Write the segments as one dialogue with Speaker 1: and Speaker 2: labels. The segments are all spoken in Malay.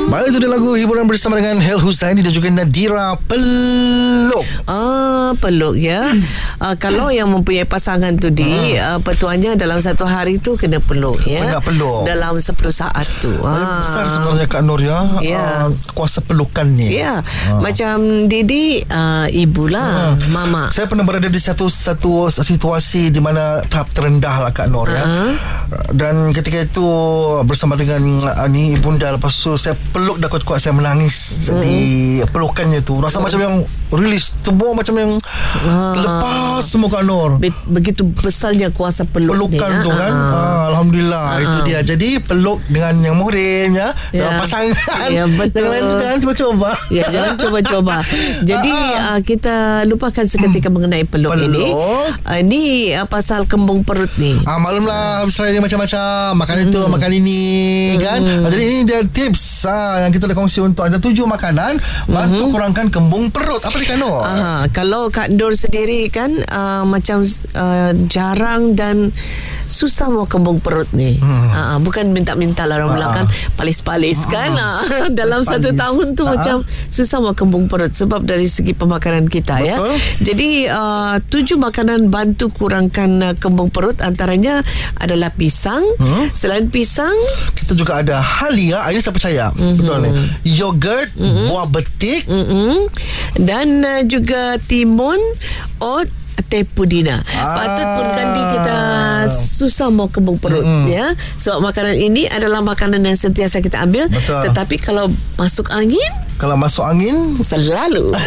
Speaker 1: Baik, itu dia lagu hiburan bersama dengan Hel Husaini dan juga Nadira, Peluk.
Speaker 2: Peluk ya. Kalau yang mempunyai pasangan tu petuanya dalam satu hari tu kena peluk ya.
Speaker 1: Banyak peluk
Speaker 2: dalam 10 saat tu.
Speaker 1: Besar sebenarnya Kak Nur ya. Kuasa pelukan ni.
Speaker 2: Ya. Macam Didi ibulah, mama.
Speaker 1: Saya pernah berada di satu situasi di mana tahap terendah lah Kak Nur ya. Dan ketika itu bersama dengan ni ibunda, lepas tu saya peluk dah kuat-kuat, saya menangis di pelukannya tu. Rasa macam yang rilis semua, macam yang terlepas semua Kak Nur.
Speaker 2: Begitu besarnya kuasa peluk
Speaker 1: pelukan
Speaker 2: ni,
Speaker 1: tu kan. Alhamdulillah. Itu dia. Jadi peluk dengan yang muhrim ya, dengan pasangan.
Speaker 2: Ya, betul.
Speaker 1: Jangan cuba-cuba.
Speaker 2: Ya, jangan cuba-cuba. Jadi kita lupakan seketika mengenai peluk ini. Ini pasal kembung perut ni.
Speaker 1: Maklumlah Australia macam-macam, makan itu, makan ini kan. Jadi ini dia tips yang kita dah kongsi untuk anda 7 makanan bantu kurangkan kembung perut. Apa dia Kak Nur?
Speaker 2: Kalau Kak Nur sendiri kan macam jarang dan susah mau kembung perut ni. Bukan minta-minta lah orang bilang kan, palis-palis kan. Dalam satu tahun tu macam susah mau kembung perut sebab dari segi pemakanan kita. Betul. Ya. Jadi 7 makanan bantu kurangkan kembung perut, antaranya adalah pisang. Selain pisang,
Speaker 1: kita juga ada halia. Ini saya percaya. Betul ni. Yogurt, buah betik,
Speaker 2: dan juga timun, oat, teh pudina. Patut pun kan kita susah mau kembung perut ya. Sebab makanan ini adalah makanan yang sentiasa kita ambil. Betul. Tetapi kalau masuk angin selalu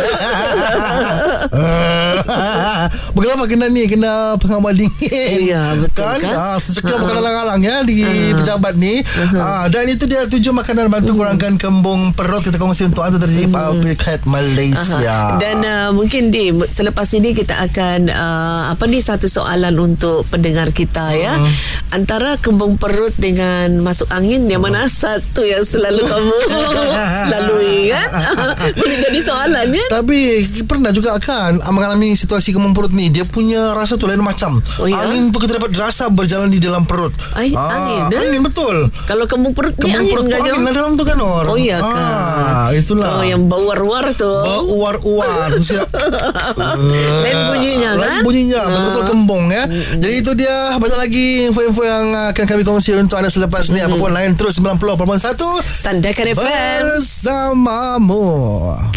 Speaker 1: bukanlah makanan ni kena pengamal dingin.
Speaker 2: Ya, betul kan.
Speaker 1: Secekal bukan alang-alang ya di pejabat ni. Dan itu dia 7 makanan bantu kurangkan kembung perut. Kita kongsi untuk anda dari Public Health Malaysia.
Speaker 2: Dan mungkin selepas ini kita akan satu soalan untuk pendengar kita ya. Antara kembung perut dengan masuk angin, yang mana satu yang selalu kamu lalui kan? Boleh jadi soalan ya.
Speaker 1: Tapi pernah juga kan mengalami situasi kembung perut ni, dia punya rasa tu lain macam. Angin tu kita dapat rasa berjalan di dalam perut. Angin betul.
Speaker 2: Kalau kembung perut ni
Speaker 1: angin dalam tu kan Nur.
Speaker 2: Oh iya kan.
Speaker 1: Itulah.
Speaker 2: Yang bauar-war tu.
Speaker 1: Bauar-war.
Speaker 2: Lain bunyinya kan?
Speaker 1: Betul-betul kembung ya. Jadi itu dia. Banyak lagi info-info yang akan kami kongsi untuk anda selepas ni. Apapun lain terus 90.1
Speaker 2: Sandakan FM
Speaker 1: bersamamu.